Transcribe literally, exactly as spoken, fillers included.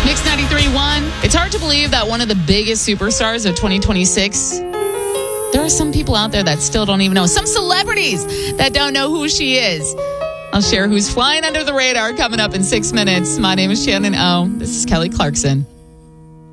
Mix ninety-three point one. It's hard to believe that one of the biggest superstars of twenty twenty-six, there are some people out there that still don't even know. Some celebrities that don't know who she is. I'll share who's flying under the radar coming up in six minutes. My name is Shannon O. This is Kelly Clarkson.